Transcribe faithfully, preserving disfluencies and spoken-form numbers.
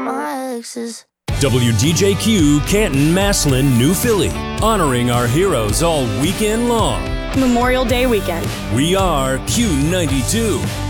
my exes. W D J Q, Canton, Maslin, New Philly. Honoring our heroes all weekend long. Memorial Day weekend. We are Q ninety-two.